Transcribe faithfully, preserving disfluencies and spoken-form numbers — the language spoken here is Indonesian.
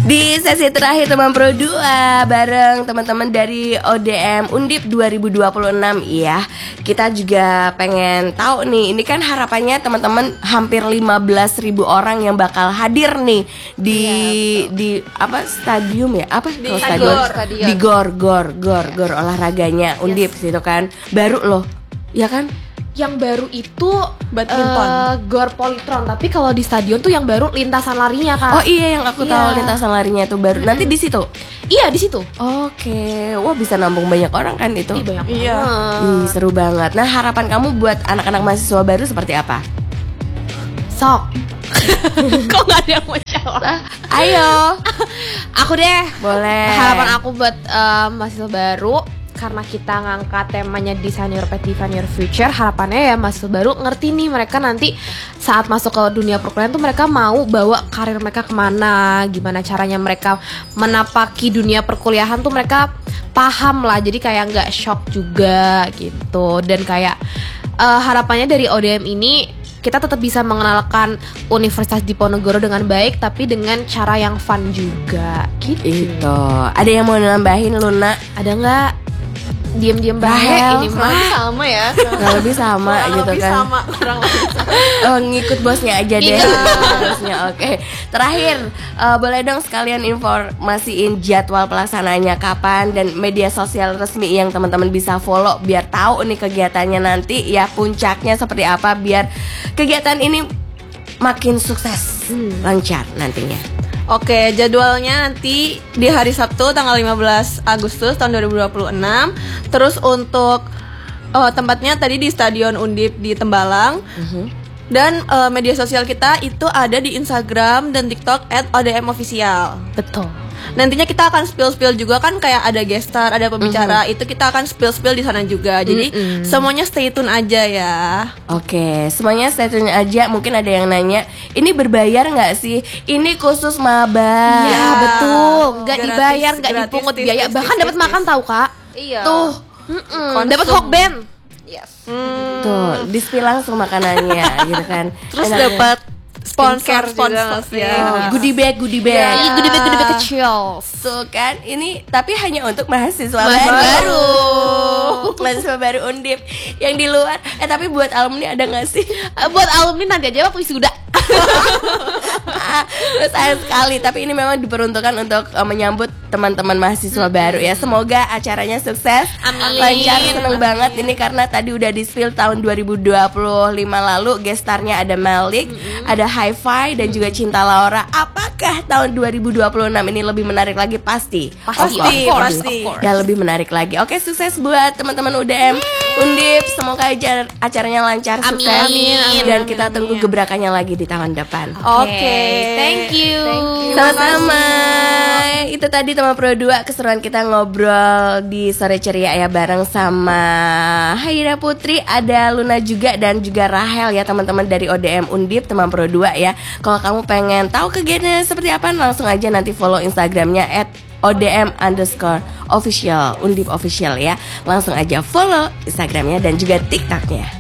Di sesi terakhir teman Pro dua bareng teman-teman dari O D M Undip dua ribu dua puluh enam ya. Kita juga pengen tahu nih, ini kan harapannya teman-teman hampir lima belas ribu orang yang bakal hadir nih di iya, di apa stadium ya? Apa di kalau stadion? stadion? Di gor gor gor gor olahraganya Undip yes. Gitu kan. Baru loh. Ya kan? Yang baru itu badminton, uh, Gor Polytron. Tapi kalau di stadion tuh yang baru lintasan larinya kan. Oh iya, yang aku iya. tahu lintasan larinya itu baru. Nanti di situ. Iya di situ. Oke, wah bisa nampung banyak orang kan itu. Ih, banyak iya. Ih, seru banget. Nah harapan kamu buat anak-anak mahasiswa baru seperti apa? Sok. Kok nggak ada yang mau jawab? Ayo, aku deh. Boleh. Harapan aku buat uh, mahasiswa baru, karena kita ngangkat temanya Design Your Path, Define Your Future, harapannya ya mahasiswa baru ngerti nih mereka nanti saat masuk ke dunia perkuliahan tuh mereka mau bawa karir mereka kemana, gimana caranya mereka menapaki dunia perkuliahan tuh mereka paham lah, jadi kayak nggak shock juga gitu. Dan kayak uh, harapannya dari O D M ini kita tetap bisa mengenalkan Universitas Diponegoro dengan baik, tapi dengan cara yang fun juga gitu. Itu. Ada yang mau nambahin Luna? Ada nggak? Diam-diam Bahel ini kurang mah lebih sama ya. Kurang lebih sama kurang gitu lebih kan. sama, kurang lebih sama. Oh, ngikut bosnya aja deh. Iya. Bosnya. Oke. Terakhir, uh, boleh dong sekalian informasiin jadwal pelaksanaannya kapan dan media sosial resmi yang teman-teman bisa follow biar tahu nih kegiatannya nanti ya, puncaknya seperti apa biar kegiatan ini makin sukses, hmm. lancar nantinya. Oke, jadwalnya nanti di hari Sabtu tanggal lima belas Agustus tahun dua ribu dua puluh enam. Terus untuk uh, tempatnya tadi di Stadion Undip di Tembalang. Uh-huh. Dan uh, media sosial kita itu ada di Instagram dan TikTok at O D M Official. Betul. Nantinya kita akan spill-spill juga kan, kayak ada guest star, ada pembicara, mm-hmm. itu kita akan spill-spill di sana juga. Jadi mm-hmm. semuanya stay tune aja ya. Oke, semuanya stay tune aja. Mungkin ada yang nanya, ini berbayar nggak sih? Ini khusus maba. Iya betul, nggak Gratis, dibayar, nggak gratis, dipungut tis, biaya, tis, bahkan tis, dapat tis. makan tahu kak. Iya. Tuh, dapat hokben. Yes. Hmm. Tuh, di-spill langsung makanannya gitu kan. Terus Enaknya. dapat sponsor sponsor juga ya. ya. Goodie bag, goodie bag. Iya, yeah. goodie bag, goodie bag kecil. Tuh kan, ini tapi hanya untuk mahasiswa Mahasiswa baru. Mahasiswa baru Undip yang di luar. Eh tapi buat alumni ada nggak sih? Uh, buat alumni nanti aja waktu wisuda. Sayang sekali, tapi ini memang diperuntukkan untuk uh, menyambut teman-teman mahasiswa hmm. baru ya. Semoga acaranya sukses, amin. Lancar, seneng amin. Banget ini karena tadi udah di spill tahun dua ribu dua puluh lima lalu gestarnya ada Malik, hmm. ada Hi-Fi dan juga Cinta Laura. Apakah tahun dua ribu dua puluh enam ini lebih menarik lagi? Pasti, pasti, pasti, pasti. Dan lebih menarik lagi. Oke, sukses buat teman-teman U D M Undip. Semoga aja acaranya lancar, amin. sukses, amin, amin, dan amin, kita amin. tunggu gebrakannya lagi di tahun depan. Oke, okay. Thank you. Thank you. Sama-sama. Itu tadi teman Pro dua keseruan kita ngobrol di sore ceria ya bareng sama Haira Putri, ada Luna juga dan juga Rahel ya teman-teman dari O D M Undip teman Pro dua ya. Kalau kamu pengen tahu kegiatannya seperti apa, langsung aja nanti follow Instagramnya at O D M underscore official Undip official ya. Langsung aja follow Instagramnya dan juga TikToknya.